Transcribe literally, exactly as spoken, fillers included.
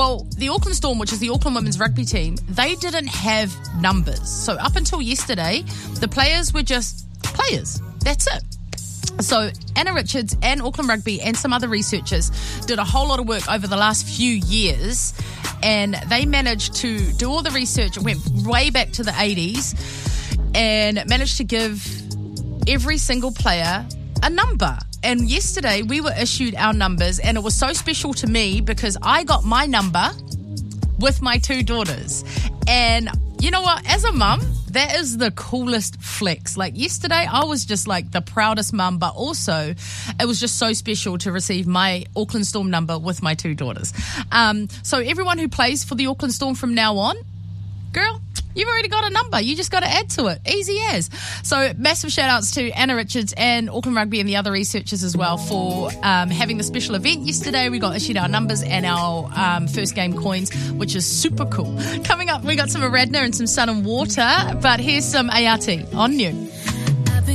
Well, the Auckland Storm, which is the Auckland women's rugby team, they didn't have numbers. So up until yesterday, the players were just players. That's it. So Anna Richards and Auckland Rugby and some other researchers did a whole lot of work over the last few years, and they managed to do all the research. It went way back to the eighties and managed to give every single player a number. And yesterday we were issued our numbers, and it was so special to me because I got my number with my two daughters. And you know what? As a mum, that is the coolest flex. Like yesterday, I was just like the proudest mum, but also it was just so special to receive my Auckland Storm number with my two daughters. Um, so everyone who plays for the Auckland Storm from now on, girl, you've already got a number. You just got to add to it. Easy as. So massive shout outs to Anna Richards and Auckland Rugby and the other researchers as well for um, having the special event yesterday. We got issued our numbers and our um, first game coins, which is super cool. Coming up, we got some Aradna and some Sun and Water, but here's some A R T on New.